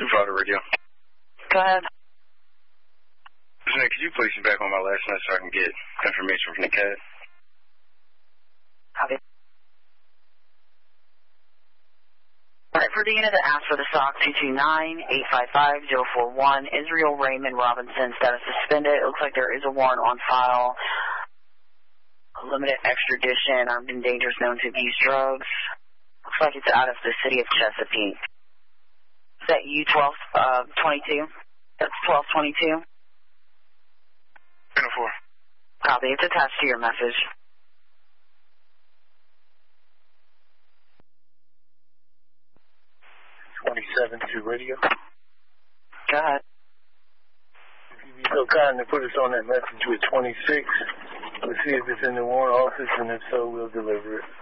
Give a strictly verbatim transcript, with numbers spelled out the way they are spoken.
Two Father Radio. Go ahead. Listen, could you place me back on my last note so I can get information from the cat? Copy. All right, for the unit that asked for the stock, two two nine, eight five five, zero four one, Israel Raymond Robinson, status suspended. It looks like there is a warrant on file. A limited extradition, armed and dangerous, known to abuse drugs. Looks like it's out of the city of Chesapeake. Is that U twelve twenty-two? That's twelve twenty-two? ten oh four. Copy. It's attached to your message. twenty-seven to radio. Go ahead. If you be so kind to put us on that message with twenty-six, we'll see if it's in the warrant office, and if so, we'll deliver it.